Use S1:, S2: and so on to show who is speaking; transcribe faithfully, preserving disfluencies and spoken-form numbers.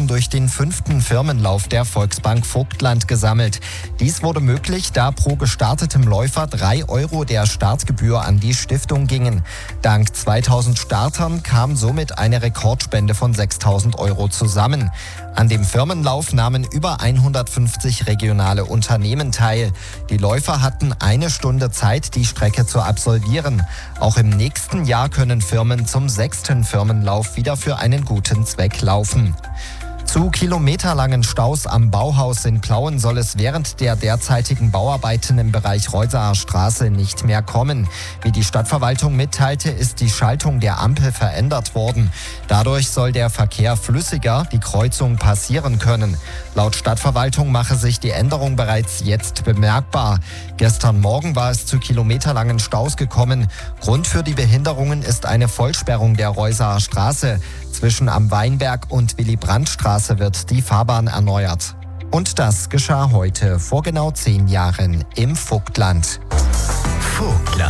S1: wurden durch den fünften Firmenlauf der Volksbank Vogtland gesammelt. Dies wurde möglich, da pro gestartetem Läufer drei Euro der Startgebühr an die Stiftung gingen. Dank zweitausend Startern kam somit eine Rekordspende von sechstausend Euro zusammen. An dem Firmenlauf nahmen über hundertfünfzig regionale Unternehmen teil. Die Läufer hatten eine Stunde Zeit, die Strecke zu absolvieren. Auch im nächsten Jahr können Firmen zum sechsten Firmenlauf wieder für einen guten Zweck laufen. Zu kilometerlangen Staus am Bauhaus in Plauen soll es während der derzeitigen Bauarbeiten im Bereich Reusaer Straße nicht mehr kommen. Wie die Stadtverwaltung mitteilte, ist die Schaltung der Ampel verändert worden. Dadurch soll der Verkehr flüssiger die Kreuzung passieren können. Laut Stadtverwaltung mache sich die Änderung bereits jetzt bemerkbar. Gestern Morgen war es zu kilometerlangen Staus gekommen. Grund für die Behinderungen ist eine Vollsperrung der Reusaer Straße. Zwischen Am Weinberg und Willy-Brandt-Straße wird die Fahrbahn erneuert. Und das geschah heute, vor genau zehn Jahren, im Vogtland.
S2: Vogtland.